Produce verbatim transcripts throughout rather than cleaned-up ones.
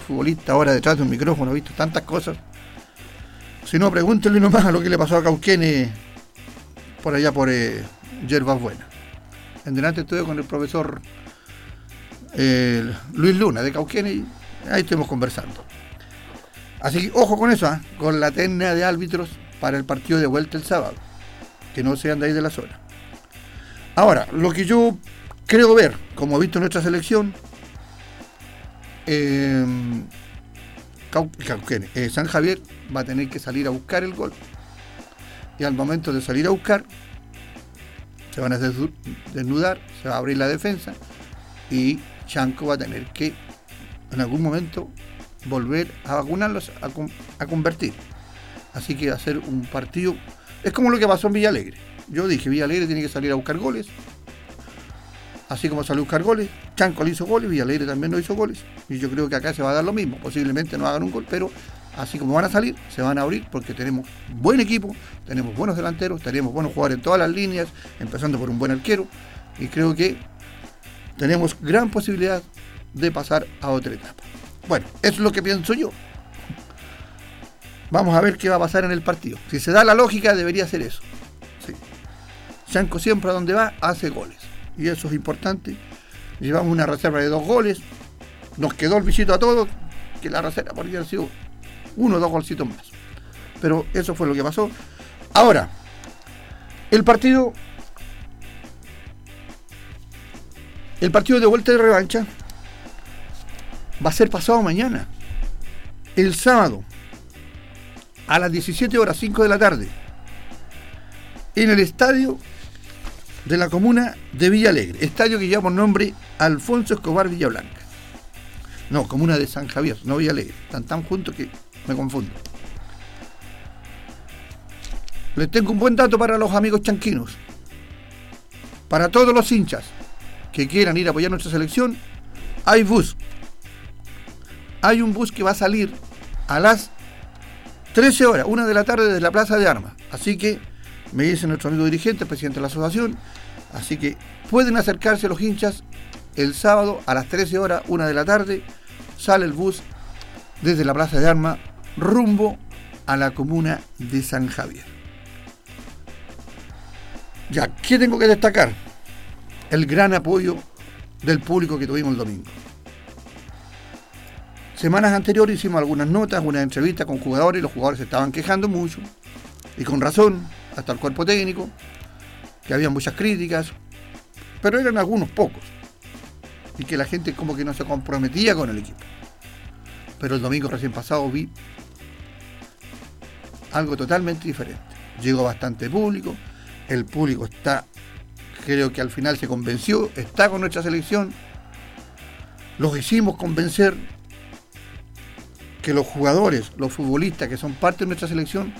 futbolista ahora detrás de un micrófono, ha visto tantas cosas. Si no, pregúntenle nomás a lo que le pasó a Cauquenes por allá por eh, Yerbas Buenas. En delante estuve con el profesor eh, Luis Luna de Cauquenes y ahí estuvimos conversando. Así que ojo con eso, ¿eh? Con la terna de árbitros para el partido de vuelta el sábado, que no sean de ahí de la zona. Ahora, lo que yo creo ver, como he visto en nuestra selección, eh, Cau- Cauquenes, eh, San Javier va a tener que salir a buscar el gol, y al momento de salir a buscar se van a desnudar, se va a abrir la defensa y Chanco va a tener que en algún momento volver a vacunarlos, a, a convertir. Así que va a ser un partido, es como lo que pasó en Villa Alegre. Yo dije, Villa Alegre tiene que salir a buscar goles, así como salió a buscar goles, Chanco le hizo goles, Villa Alegre también no hizo goles, y yo creo que acá se va a dar lo mismo. Posiblemente no hagan un gol, pero así como van a salir, se van a abrir, porque tenemos buen equipo, tenemos buenos delanteros, tenemos buenos jugadores en todas las líneas, empezando por un buen arquero, y creo que tenemos gran posibilidad de pasar a otra etapa. Bueno, eso es lo que pienso yo. Vamos a ver qué va a pasar en el partido. Si se da la lógica, debería ser eso. Sí. Chanco siempre a donde va, hace goles. Y eso es importante. Llevamos una reserva de dos goles. Nos quedó el visito a todos, que la reserva podría haber sido uno o dos golcitos más. Pero eso fue lo que pasó. Ahora, el partido... El partido de vuelta y revancha va a ser pasado mañana, el sábado, a las diecisiete horas, cinco de la tarde, en el estadio de la comuna de Villa Alegre, estadio que lleva por nombre Alfonso Escobar Villablanca. No, comuna de San Javier, no Villa Alegre, están tan juntos que me confundo. Les tengo un buen dato para los amigos chanquinos, para todos los hinchas que quieran ir a apoyar nuestra selección. Hay bus, hay un bus que va a salir a las trece horas, una de la tarde, desde la Plaza de Armas. Así que me dice nuestro amigo dirigente, el presidente de la asociación, así que pueden acercarse los hinchas el sábado a las trece horas, una de la tarde, sale el bus desde la Plaza de Armas rumbo a la comuna de San Javier. Ya, ¿qué tengo que destacar? El gran apoyo del público que tuvimos el domingo. Semanas anteriores hicimos algunas notas, unas entrevistas con jugadores, y los jugadores se estaban quejando mucho, y con razón, hasta el cuerpo técnico, que había muchas críticas, pero eran algunos pocos, y que la gente como que no se comprometía con el equipo. Pero el domingo recién pasado vi algo totalmente diferente. Llegó bastante público, el público está, creo que al final se convenció, está con nuestra selección, los hicimos convencer que los jugadores, los futbolistas que son parte de nuestra selección,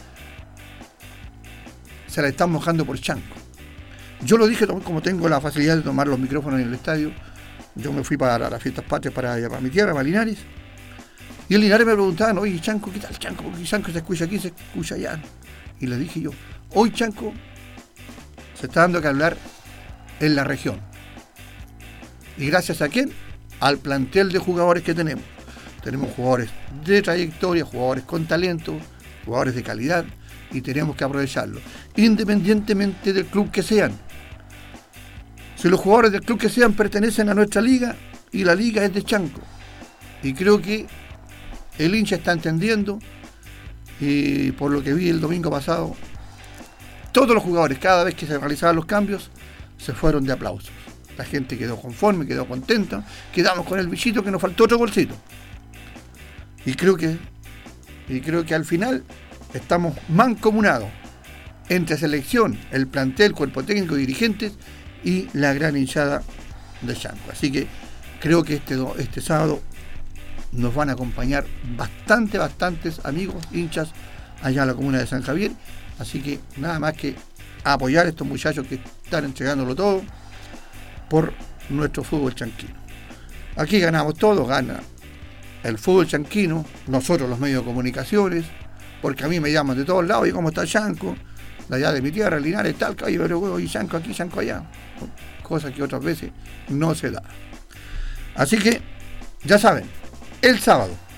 se la están mojando por Chanco. Yo lo dije, como tengo la facilidad de tomar los micrófonos en el estadio, yo me fui para las fiestas patrias, para, para mi tierra, para Linares, y en Linares me preguntaban, oye, Chanco, ¿qué tal Chanco? Porque Chanco se escucha aquí, se escucha allá. Y les dije yo, hoy Chanco se está dando que hablar en la región. ¿Y gracias a quién? Al plantel de jugadores que tenemos. Tenemos jugadores de trayectoria, jugadores con talento, jugadores de calidad, y tenemos que aprovecharlo, independientemente del club que sean. Si los jugadores del club que sean pertenecen a nuestra liga, y la liga es de Chanco, y creo que el hincha está entendiendo, y por lo que vi el domingo pasado, todos los jugadores, cada vez que se realizaban los cambios, se fueron de aplausos. La gente quedó conforme, quedó contenta, quedamos con el bichito que nos faltó otro bolsito. Y creo que, y creo que al final estamos mancomunados entre selección, el plantel, cuerpo técnico, dirigentes y la gran hinchada de Chanco. Así que creo que este, este sábado nos van a acompañar bastante, bastantes amigos, hinchas allá en la comuna de San Javier. Así que nada más que apoyar a estos muchachos que están entregándolo todo por nuestro fútbol chanquino. Aquí ganamos todos, gana el fútbol chanquino, nosotros los medios de comunicaciones, porque a mí me llaman de todos lados, y cómo está Chanco, de allá de mi tierra, Linares, tal, calle, pero y Chanco aquí, Chanco allá, cosa que otras veces no se da. Así que, ya saben, el sábado,